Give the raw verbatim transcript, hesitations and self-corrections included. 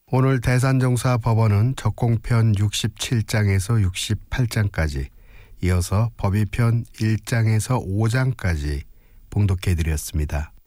오늘 대산정사 법원은 적공편 육십칠 장에서 육십팔 장까지 이어서 법의편 일 장에서 오 장까지 봉독해드렸습니다.